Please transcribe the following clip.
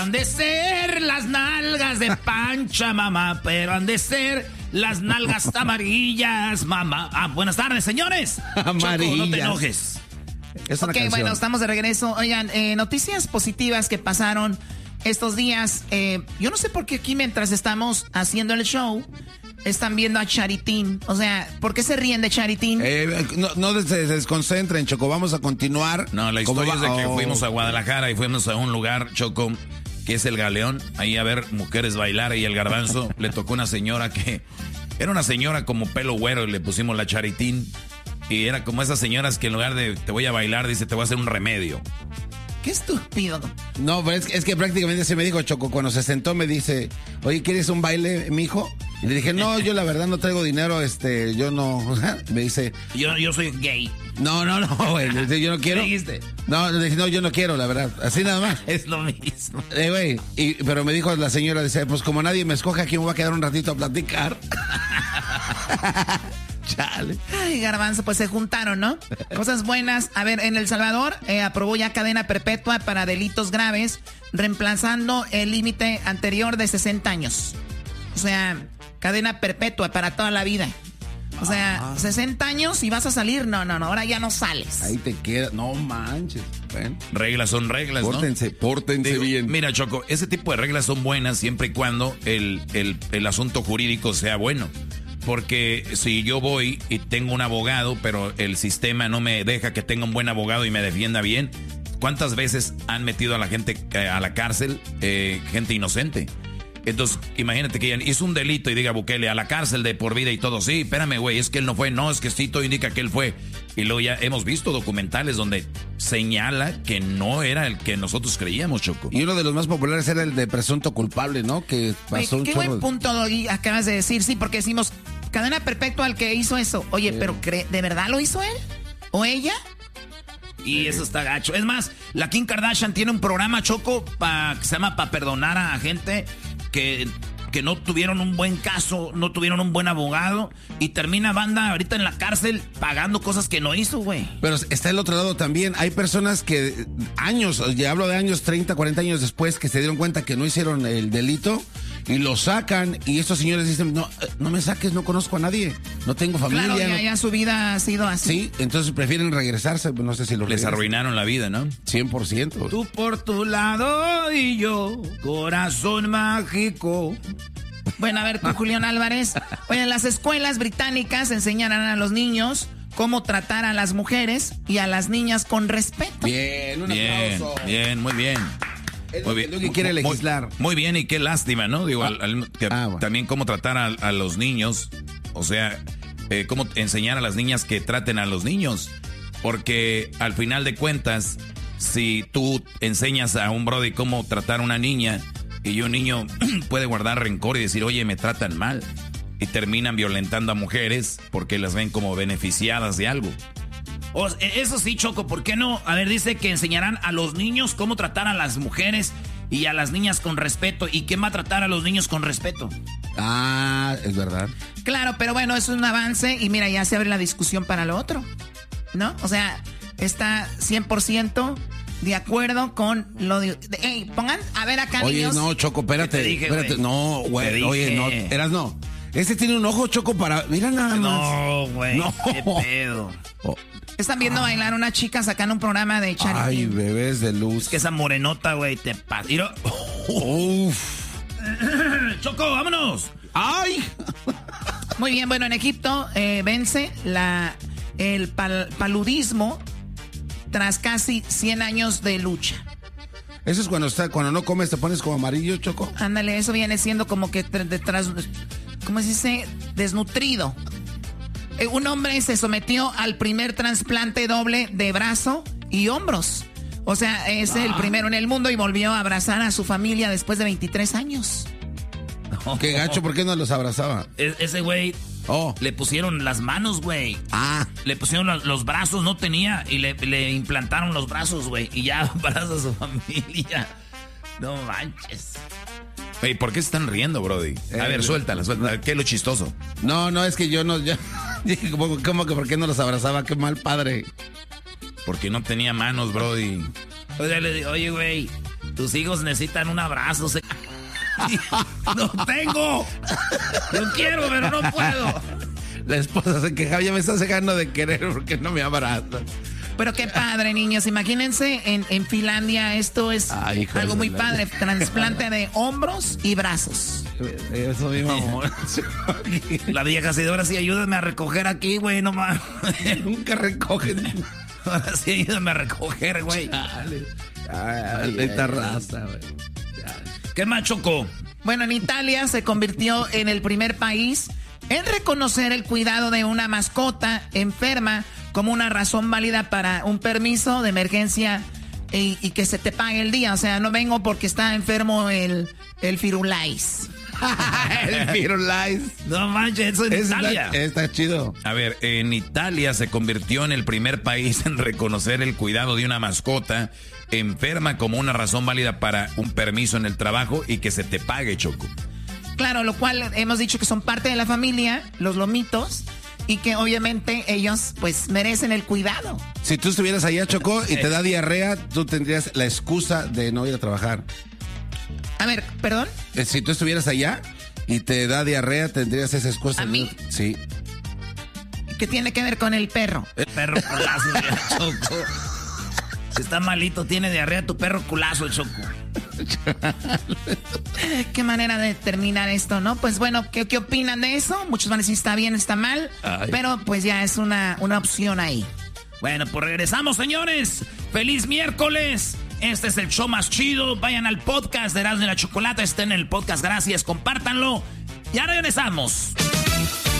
Han de ser las nalgas de Pancha, mamá, pero han de ser las nalgas amarillas, mamá. Buenas tardes, señores. Amarillas. Choco, no te enojes. Es una canción. Bueno, estamos de regreso. Oigan, noticias positivas que pasaron estos días. Yo no sé por qué aquí mientras estamos haciendo el show están viendo a Charitín. O sea, ¿por qué se ríen de Charitín? No se desconcentren, Choco. Vamos a continuar. No, la historia es de que fuimos a Guadalajara y fuimos a un lugar, Choco, que es el Galeón, ahí a ver mujeres bailar, y el Garbanzo le tocó una señora que era una señora como pelo güero y le pusimos la Charitín, y era como esas señoras que en lugar de te voy a bailar, dice te voy a hacer un remedio. Qué estúpido. No, pero es que prácticamente se me dijo, Choco, cuando se sentó me dice, oye, ¿quieres un baile, mijo? Y le dije, no, yo la verdad no traigo dinero, yo no, me dice... Yo soy gay. No, güey, yo no quiero. ¿Qué dijiste? No, le dije, no, yo no quiero, la verdad, así nada más. Es lo mismo. Güey, pero me dijo la señora, dice, pues como nadie me escoge, aquí me voy a quedar un ratito a platicar. Chale. Ay, Garbanzo, pues se juntaron, ¿no? Cosas buenas. A ver, en El Salvador aprobó ya cadena perpetua para delitos graves, reemplazando el límite anterior de 60 años. O sea, cadena perpetua para toda la vida. O sea, 60 años y vas a salir. No, ahora ya no sales. Ahí te queda. No manches. Bueno. Reglas son reglas, Pórtense bien. Mira, Choco, ese tipo de reglas son buenas siempre y cuando el asunto jurídico sea bueno. Porque si yo voy y tengo un abogado, pero el sistema no me deja que tenga un buen abogado y me defienda bien, ¿cuántas veces han metido a la gente a la cárcel, gente inocente? Entonces, imagínate que hizo un delito y diga Bukele a la cárcel de por vida y todo. Sí, espérame, güey, es que él no fue. No, es que sí, todo indica que él fue. Y luego ya hemos visto documentales donde señala que no era el que nosotros creíamos, Choco. Y uno de los más populares era el de presunto culpable, ¿no? Que pasó un qué chorro. buen punto acabas de decir, sí, porque decimos cadena perpetua al que hizo eso. Oye, pero ¿de verdad lo hizo él? ¿O ella? Y eso está gacho. Es más, la Kim Kardashian tiene un programa, Choco, que se llama para perdonar a gente que no tuvieron un buen caso, no tuvieron un buen abogado, y termina banda ahorita en la cárcel pagando cosas que no hizo, güey. Pero está el otro lado también. Hay personas que años, ya hablo de años, 30, 40 años después, que se dieron cuenta que no hicieron el delito y lo sacan, y estos señores dicen, no me saques, no conozco a nadie, no tengo familia. Claro, ya su vida ha sido así. Sí, entonces prefieren regresarse, no sé si les arruinaron la vida, ¿no? 100%. Tú por tu lado y yo, corazón mágico. Bueno, a ver tú, Julián Álvarez. Oye, en las escuelas británicas enseñarán a los niños cómo tratar a las mujeres y a las niñas con respeto. Bien, un aplauso. Bien, muy bien. Muy bien. Lo que quiere legislar. Muy bien, y qué lástima, ¿no? Digo, bueno. También cómo tratar a los niños. O sea, cómo enseñar a las niñas que traten a los niños. Porque al final de cuentas, si tú enseñas a un brody cómo tratar a una niña, y un niño puede guardar rencor y decir, oye, me tratan mal, y terminan violentando a mujeres porque las ven como beneficiadas de algo. Eso sí, Choco, ¿por qué no? A ver, dice que enseñarán a los niños cómo tratar a las mujeres y a las niñas con respeto. ¿Y quién va a tratar a los niños con respeto? Ah, es verdad. Claro, pero bueno, es un avance y mira, ya se abre la discusión para lo otro, ¿no? O sea, está 100% de acuerdo con lo de... pongan, a ver acá, oye, niños. No, Choco, espérate. Dije, espérate. No, güey, oye, no, no. Ese tiene un ojo, Choco, para... Mira nada más. No, güey, no. Qué pedo. Están viendo bailar una chica sacando un programa de Charity. Ay, bebés de luz. Es que esa morenota, güey, te pasa. Uf. Choco, vámonos. ¡Ay! Muy bien, bueno, en Egipto vence el paludismo tras casi 100 años de lucha. Eso es cuando no comes te pones como amarillo, Choco. Ándale, eso viene siendo como que detrás, ¿cómo se dice? Desnutrido. Un hombre se sometió al primer trasplante doble de brazo y hombros. O sea, es el primero en el mundo y volvió a abrazar a su familia después de 23 años. Qué gacho, ¿por qué no los abrazaba? Ese güey, le pusieron las manos, güey. Le pusieron los brazos, no tenía, y le implantaron los brazos, güey. Y ya abraza a su familia. No manches. Güey, ¿por qué se están riendo, brody? A ver, suéltala. ¿Qué es lo chistoso? No, es que yo no... ¿Cómo que por qué no los abrazaba? Qué mal padre. Porque no tenía manos, brody. O sea, le digo, oye, güey, tus hijos necesitan un abrazo. No tengo. Yo quiero, pero no puedo. La esposa se quejaba, ya me está dejando de querer porque no me abraza. Pero qué padre, niños. Imagínense en Finlandia, esto es algo muy padre. Trasplante de hombros y brazos. Eso mismo, amor. La vieja se ahora sí ayúdame a recoger aquí, güey, no más. Nunca recogen. Ahora sí ayúdame a recoger, güey. Esta raza, güey. ¿Qué más, Choco? Bueno, en Italia se convirtió en el primer país en reconocer el cuidado de una mascota enferma como una razón válida para un permiso de emergencia y que se te pague el día. O sea, no vengo porque está enfermo el Firulais. El Firulais. No manches, eso en Italia. Está chido. A ver, en Italia se convirtió en el primer país en reconocer el cuidado de una mascota enferma como una razón válida para un permiso en el trabajo y que se te pague, Choco. Claro, lo cual hemos dicho que son parte de la familia, los lomitos, y que obviamente ellos pues merecen el cuidado. Si tú estuvieras allá, Choco, y te da diarrea, tú tendrías la excusa de no ir a trabajar. A ver, ¿perdón? Si tú estuvieras allá y te da diarrea, tendrías esa excusa. ¿A mí? Sí. ¿Qué tiene que ver con el perro? El perro culazo, Choco. Si está malito, tiene diarrea tu perro culazo, el Choco. Qué manera de terminar esto, ¿no? Pues bueno, ¿qué opinan de eso? Muchos van a decir está bien, está mal, pero pues ya es una opción ahí. Bueno, pues regresamos, señores. ¡Feliz miércoles! Este es el show más chido. Vayan al podcast de Erasmo y la Chocolata. Estén en el podcast. Gracias. Compártanlo. Ya regresamos.